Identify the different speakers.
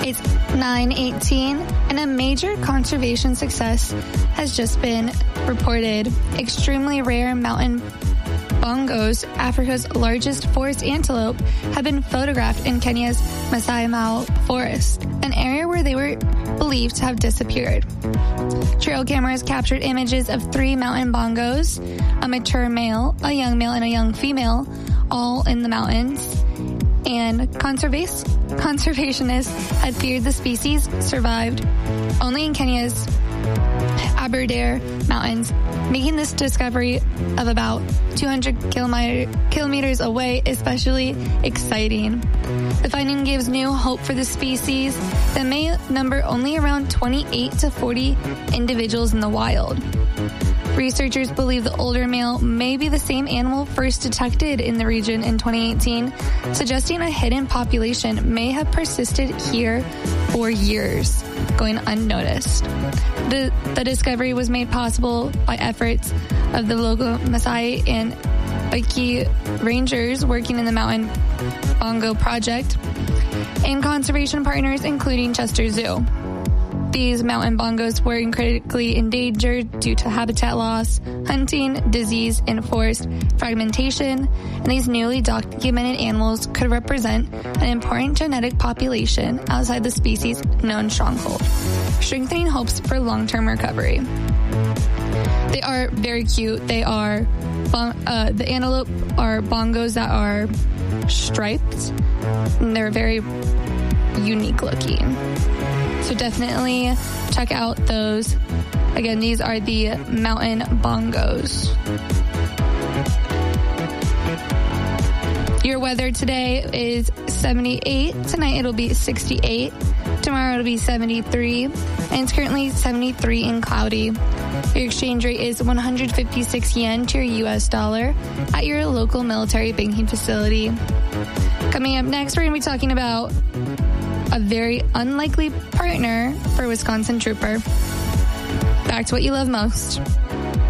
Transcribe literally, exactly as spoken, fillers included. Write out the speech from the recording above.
Speaker 1: It's nine eighteen, and a major conservation success has just been reported. Extremely rare mountain bongos, Africa's largest forest antelope, have been photographed in Kenya's Masai Mara forest, an area where they were believed to have disappeared. Trail cameras captured images of three mountain bongos, a mature male, a young male, and a young female, all in the mountains. And conserva- conservationists had feared the species survived only in Kenya's Aberdare Mountains, making this discovery of about two hundred kilometers away especially exciting. The finding gives new hope for the species that may number only around twenty-eight to forty individuals in the wild. Researchers believe the older male may be the same animal first detected in the region in twenty eighteen, suggesting a hidden population may have persisted here for years, going unnoticed. The, the discovery was made possible by efforts of the local Maasai and Baiki rangers working in the Mountain Bongo Project and conservation partners, including Chester Zoo. These mountain bongos were critically endangered due to habitat loss, hunting, disease, and forest fragmentation, and these newly documented animals could represent an important genetic population outside the species' known stronghold, strengthening hopes for long-term recovery. They are very cute. They are, uh, the antelope are bongos that are striped, and they're very unique looking. So definitely check out those. Again, these are the mountain bongos. Your weather today is seventy-eight. Tonight it'll be sixty-eight. Tomorrow it'll be seventy-three. And it's currently seventy-three and cloudy. Your exchange rate is one hundred fifty-six yen to your U S dollar at your local military banking facility. Coming up next, we're going to be talking about a very unlikely partner for Wisconsin Trooper. Back to what you love most.